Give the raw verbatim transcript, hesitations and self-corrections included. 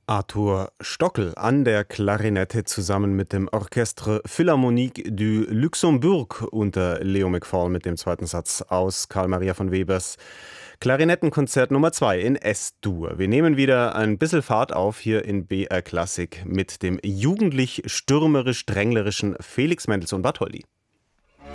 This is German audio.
Arthur Stockel an der Klarinette zusammen mit dem Orchestre Philharmonique du Luxembourg unter Leo McFall mit dem zweiten Satz aus Karl Maria von Webers Klarinettenkonzert Nummer zwei in S-Dur. Wir nehmen wieder ein bisschen Fahrt auf hier in B R Klassik mit dem jugendlich stürmerisch-dränglerischen Felix Mendelssohn Bartholdy.